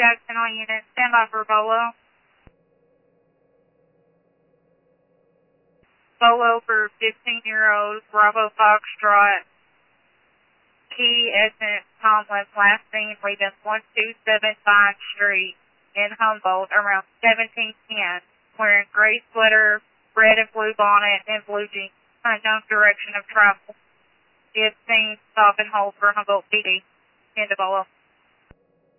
Jackson on unit. Stand by for Bolo. Bolo for 15-year-old Bravo Foxtrot. Key Essence Tomlin, last seen leaving 1275 Street in Humboldt around 1710, wearing gray sweater, red and blue bonnet, and blue jeans. Unknown direction of travel. If seen, stop and hold for Humboldt PD. End of Bolo.